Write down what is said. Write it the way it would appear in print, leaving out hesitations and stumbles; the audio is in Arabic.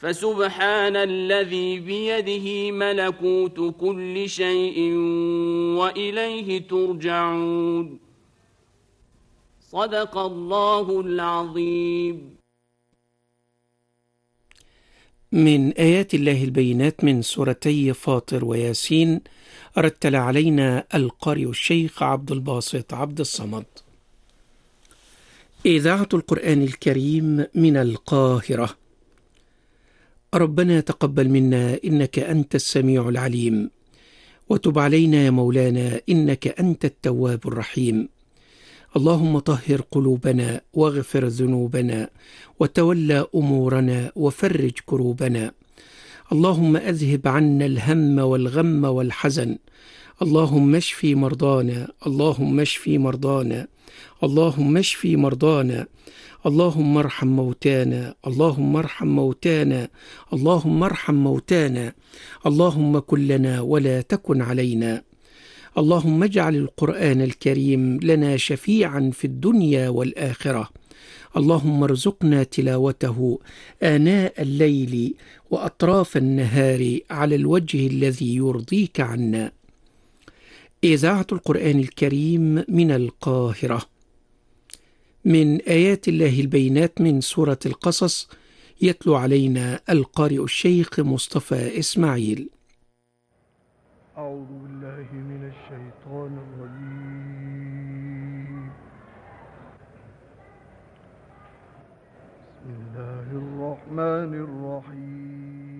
فسبحان الذي بيده ملكوت كل شيء وإليه ترجعون. صدق الله العظيم. من آيات الله البينات من سورتي فاطر وياسين، رتل علينا القارئ الشيخ عبد الباسط عبد الصمد. إذاعة القرآن الكريم من القاهرة. ربنا تقبل منا إنك أنت السميع العليم، وتب علينا يا مولانا إنك أنت التواب الرحيم. اللهم طهر قلوبنا واغفر ذنوبنا وتولى أمورنا وفرج كروبنا. اللهم أذهب عنا الهم والغم والحزن. اللهم اشفي مرضانا، اللهم اشفي مرضانا، اللهم اشفي مرضانا. اللهم ارحم موتانا، اللهم ارحم موتانا، اللهم ارحم موتانا. اللهم كن لنا ولا تكن علينا. اللهم اجعل القرآن الكريم لنا شفيعا في الدنيا والآخرة. اللهم ارزقنا تلاوته آناء الليل وأطراف النهار على الوجه الذي يرضيك عنا. إذاعة القرآن الكريم من القاهرة. من آيات الله البينات من سورة القصص، يتلو علينا القارئ الشيخ مصطفى إسماعيل. أعوذ بالله من الشيطان الرجيم.